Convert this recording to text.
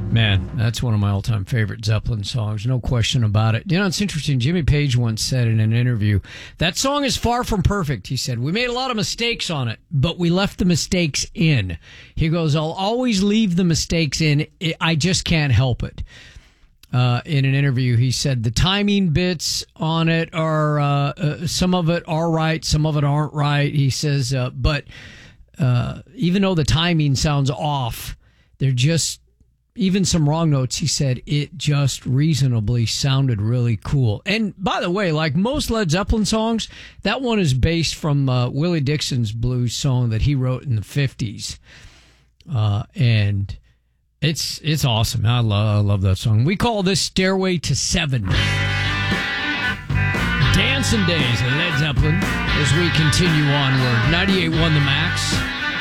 Man, that's one of my all-time favorite Zeppelin songs, no question about it. You know, it's interesting. Jimmy Page once said in an interview, that song is far from perfect. He said, we made a lot of mistakes on it, but we left the mistakes in. He goes, I'll always leave the mistakes in. I just can't help it. In an interview, he said the timing bits on it are, some of it are right, some of it aren't right. He says, but even though the timing sounds off, they're just, even some wrong notes, he said, it just reasonably sounded really cool. And by the way, like most Led Zeppelin songs, that one is based from Willie Dixon's blues song that he wrote in the 50s. And it's awesome. I love that song. We call this Stairway to Seven. Dancing Days of Led Zeppelin as we continue onward. 98.1 The Max.